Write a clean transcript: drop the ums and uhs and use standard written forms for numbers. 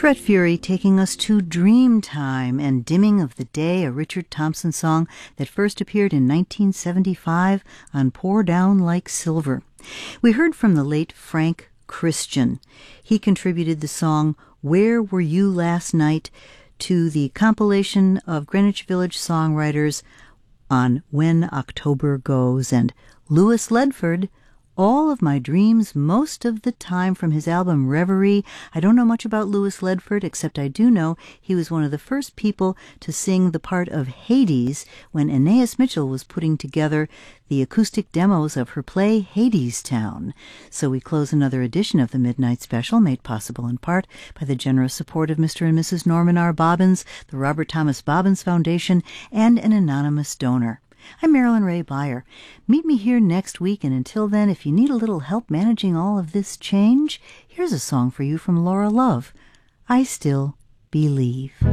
Fred Fury taking us to Dreamtime and Dimming of the Day, a Richard Thompson song that first appeared in 1975 on Pour Down Like Silver. We heard from the late Frank Christian. He contributed the song Where Were You Last Night to the compilation of Greenwich Village songwriters on When October Goes, and Louis Ledford, All of My Dreams Most of the Time, from his album Reverie. I don't know much about Louis Ledford, except I do know he was one of the first people to sing the part of Hades when Anais Mitchell was putting together the acoustic demos of her play Hadestown. So we close another edition of the Midnight Special, made possible in part by the generous support of Mr. and Mrs. Norman R. Bobbins, the Robert Thomas Bobbins Foundation, and an anonymous donor. I'm Marilyn Ray Beyer. Meet me here next week, and until then, if you need a little help managing all of this change, here's a song for you from Laura Love, I Still Believe.